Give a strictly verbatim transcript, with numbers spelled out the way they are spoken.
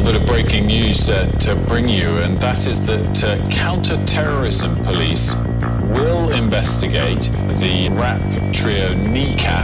bit of breaking news uh, to bring you, and that is that uh, counter-terrorism police will investigate the rap trio Kneecap